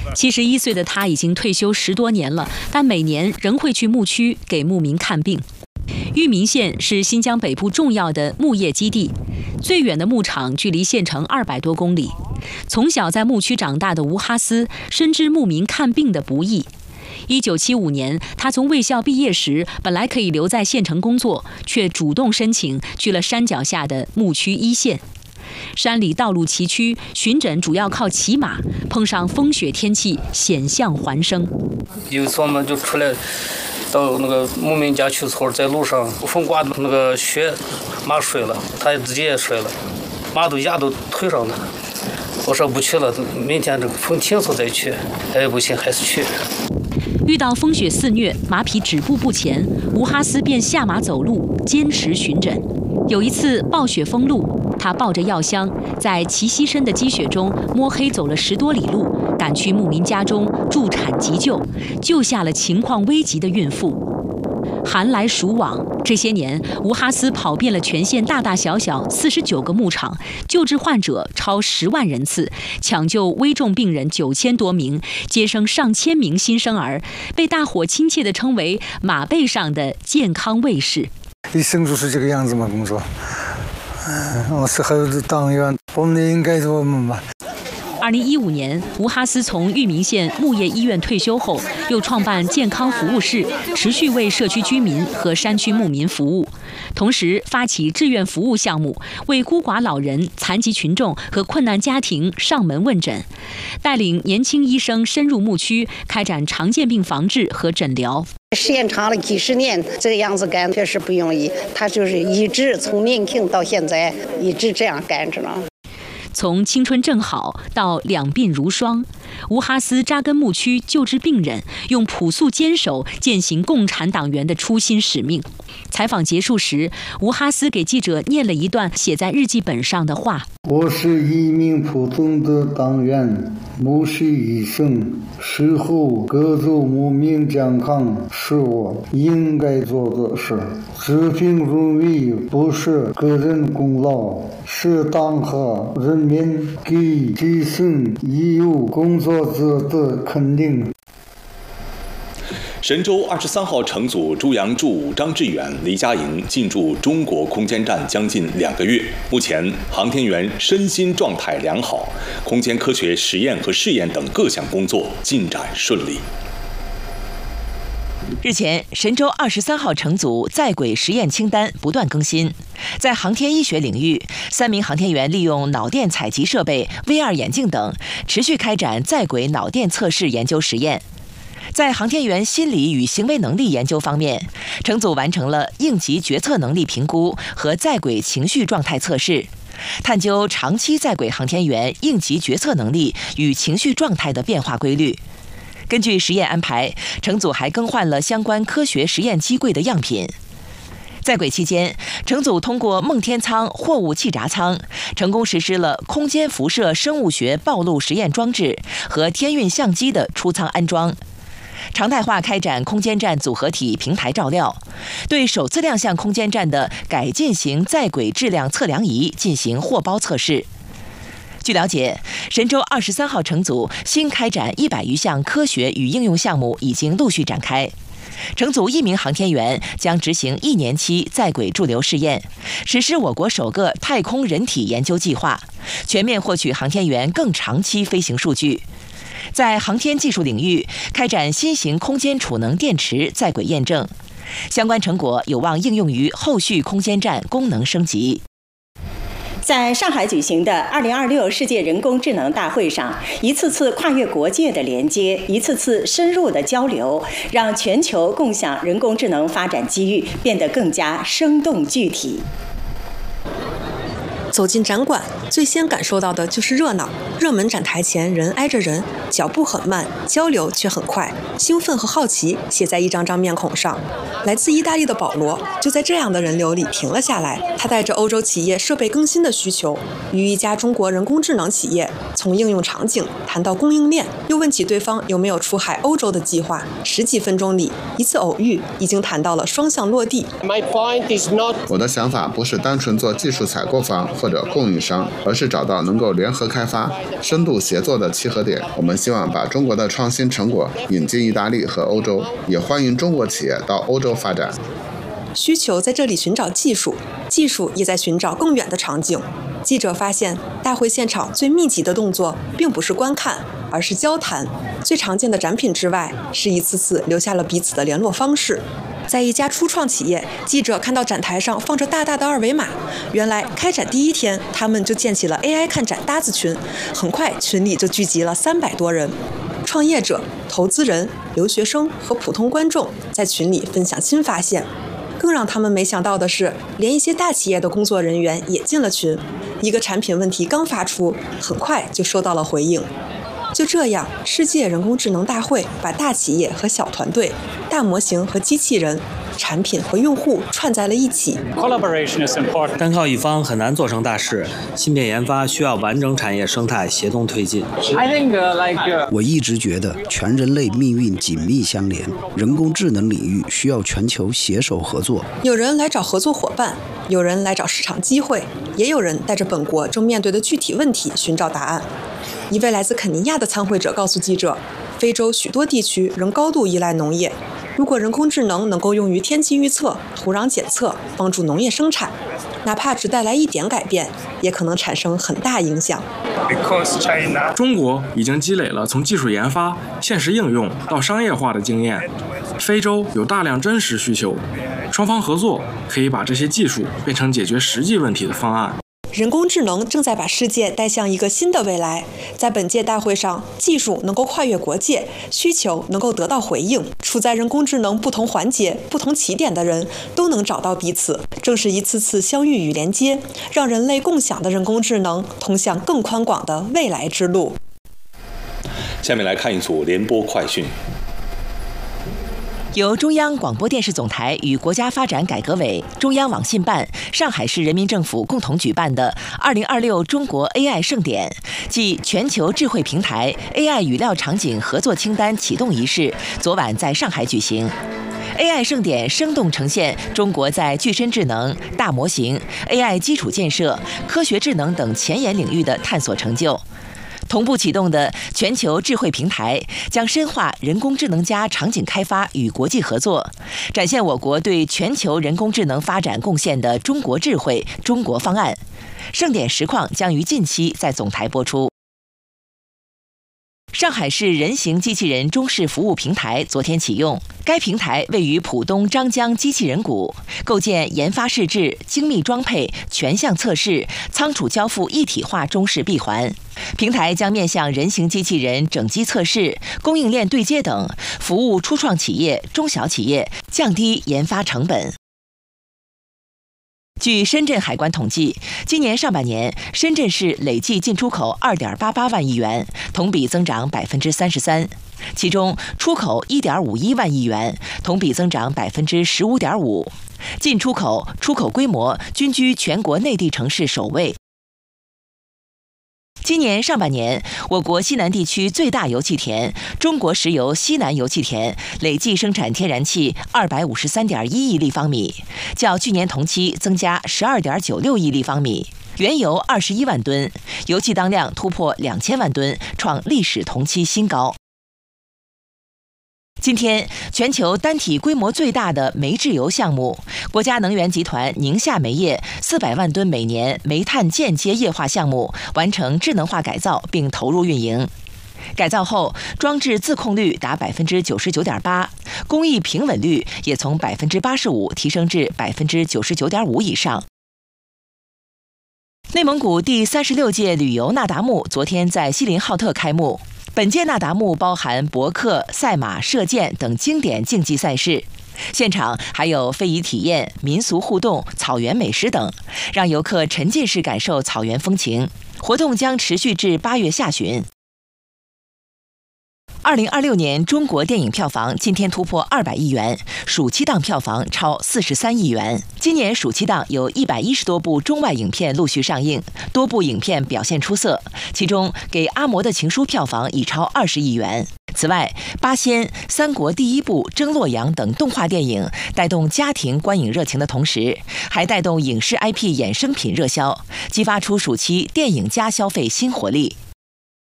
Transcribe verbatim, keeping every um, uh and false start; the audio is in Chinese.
七十一岁的他已经退休十多年了，但每年仍会去牧区给牧民看病。裕民县是新疆北部重要的牧业基地，最远的牧场距离县城二百多公里。从小在牧区长大的吴哈斯深知牧民看病的不易。一九七五年，他从卫校毕业时，本来可以留在县城工作，却主动申请去了山脚下的牧区一线。山里道路崎岖，巡诊主要靠骑马，碰上风雪天气，险象环生。 有一次我们就出来到那个牧民家去时候，在路上风刮的那个雪，马摔了，他自己也摔了，马都压到腿上了。我说不去了，明天这个风停时再去。哎，不行，还是去。 遇到风雪肆虐，马匹止步不前，吴哈斯便下马走路，坚持巡诊。有一次暴雪封路，他抱着药箱，在齐膝深的积雪中摸黑走了十多里路，赶去牧民家中助产急救，救下了情况危急的孕妇。寒来暑往，这些年，吴哈斯跑遍了全县大大小小四十九个牧场，救治患者超十万人次，抢救危重病人九千多名，接生上千名新生儿，被大伙亲切地称为“马背上的健康卫士”。 一生就是这个样子嘛，工作。嗯，我是还有党员，我们也应该做我们吧。 二零一五年，吴哈斯从裕民县牧业医院退休后，又创办健康服务室，持续为社区居民和山区牧民服务。同时，发起志愿服务项目，为孤寡老人、残疾群众和困难家庭上门问诊，带领年轻医生深入牧区，开展常见病防治和诊疗。 时间长了几十年，这个样子干确实不容易。他就是一直从年轻到现在一直这样干着呢。 从青春正好到两鬓如霜，吴哈斯扎根牧区救治病人，用朴素坚守践行共产党员的初心使命。采访结束时，吴哈斯给记者念了一段写在日记本上的话： 我是一名普通的党员，牧师医生，事后各族牧民健康是我应该做的事。治病如意不是个人功劳，是党和人民给基层医务工作者的肯定。 神舟二十三号乘组朱杨柱、张志远、黎佳莹进驻中国空间站将近两个月，目前航天员身心状态良好，空间科学实验和试验等各项工作进展顺利。 日前，神舟二十三号乘组在轨实验清单不断更新。在航天医学领域，三名航天员利用脑电采集设备、V R 眼镜等，持续开展在轨脑电测试研究实验。在航天员心理与行为能力研究方面，乘组完成了应急决策能力评估和在轨情绪状态测试，探究长期在轨航天员应急决策能力与情绪状态的变化规律。根据实验安排，乘组还更换了相关科学实验机柜的样品。在轨期间，乘组通过梦天舱货物气闸舱，成功实施了空间辐射生物学暴露实验装置和天运相机的出舱安装。常态化开展空间站组合体平台照料，对首次亮相空间站的改进型在轨质量测量仪进行货包测试。据了解，神舟二十三号乘组新开展一百余项科学与应用项目已经陆续展开。乘组一名航天员将执行一年期在轨驻留试验，实施我国首个太空人体研究计划，全面获取航天员更长期飞行数据。在航天技术领域开展新型空间储能电池在轨验证，相关成果有望应用于后续空间站功能升级。 在上海举行的二零二六世界人工智能大会上，一次次跨越国界的连接，一次次深入的交流，让全球共享人工智能发展机遇变得更加生动具体。 走进展馆，最先感受到的就是热闹。热门展台前人挨着人，脚步很慢，交流却很快。兴奋和好奇写在一张张面孔上。来自意大利的保罗就在这样的人流里停了下来。他带着欧洲企业设备更新的需求，与一家中国人工智能企业从应用场景谈到供应链，又问起对方有没有出海欧洲的计划。十几分钟里，一次偶遇已经谈到了双向落地。 我的想法不是单纯做技术采购方， 或者供应商，而是找到能够联合开发、深度协作的契合点。我们希望把中国的创新成果引进意大利和欧洲，也欢迎中国企业到欧洲发展。 需求在这里寻找技术，技术也在寻找更远的场景。记者发现，大会现场最密集的动作并不是观看，而是交谈。最常见的展品之外，是一次次留下了彼此的联络方式。在一家初创企业，记者看到展台上放着大大的二维码，原来开展第一天，他们就建起了 A I 看展搭子群，很快群里就聚集了三百多人。创业者、投资人、留学生和普通观众在群里分享新发现。更让他们没想到的是，连一些大企业的工作人员也进了群。一个产品问题刚发出，很快就收到了回应。就这样，世界人工智能大会把大企业和小团队、大模型和机器人、产品和用户串在了一起。 单靠一方很难做成大事，芯片研发需要完整产业生态协同推进。 我一直觉得全人类命运紧密相连，人工智能领域需要全球携手合作。 有人来找合作伙伴，有人来找市场机会，也有人带着本国正面对的具体问题寻找答案。一位来自肯尼亚的参会者告诉记者，非洲许多地区仍高度依赖农业，如果人工智能能够用于天气预测、土壤检测，帮助农业生产，哪怕只带来一点改变，也可能产生很大影响。 中国已经积累了从技术研发、现实应用到商业化的经验，非洲有大量真实需求，双方合作可以把这些技术变成解决实际问题的方案。 人工智能正在把世界带向一个新的未来。在本届大会上，技术能够跨越国界，需求能够得到回应，处在人工智能不同环节、不同起点的人都能找到彼此。正是一次次相遇与连接，让人类共享的人工智能通向更宽广的未来之路。 下面来看一组联播快讯。 由中央广播电视总台与国家发展改革委、中央网信办、上海市人民政府共同举办的二零二六中国 A I 盛典暨全球智慧平台 A I 语料场景合作清单启动仪式昨晚在上海举行。A I 盛典生动呈现中国在具身智能、大模型、A I 基础建设、科学智能等前沿领域的探索成就。同步启动的全球智慧平台将深化人工智能加场景开发与国际合作，展现我国对全球人工智能发展贡献的中国智慧、中国方案。盛典实况将于近期在总台播出。上海市人形机器人中式服务平台昨天启用，该平台位于浦东张江机器人谷，构建研发试制、精密装配、全项测试、仓储交付一体化中式闭环。平台将面向人形机器人整机测试、供应链对接等，服务初创企业、中小企业，降低研发成本。据深圳海关统计，今年上半年，深圳市累计进出口二点八八万亿元，同比增长百分之三十三。其中，出口一点五一万亿元，同比增长百分之十五点五。进出口、出口规模均居全国内地城市首位。今年上半年，我国西南地区最大油气田中国石油西南油气田累计生产天然气二百五十三点一亿立方米，较去年同期增加十二点九六亿立方米。原油二十一万吨，油气当量突破两千万吨，创历史同期新高。今天，全球单体规模最大的煤制油项目——国家能源集团宁夏煤业四百万吨每年煤炭间接液化项目完成智能化改造并投入运营。改造后，装置自控率达百分之九十九点八，工艺平稳率也从百分之八十五提升至百分之九十九点五以上。内蒙古第三十六届旅游那达慕昨天在锡林浩特开幕。本届那达慕包含博克、赛马、射箭等经典竞技赛事，现场还有非遗体验、民俗互动、草原美食等，让游客沉浸式感受草原风情。活动将持续至八月下旬。二零二六年中国电影票房今天突破二百亿元，暑期档票房超四十三亿元。今年暑期档有一百一十多部中外影片陆续上映，多部影片表现出色，其中《给阿嬷的情书》票房已超二十亿元。 此外，《八仙》《三国第一部》《征洛阳》等动画电影带动家庭观影热情的同时，还带动影视 I P 衍生品热销，激发出暑期电影加消费新活力。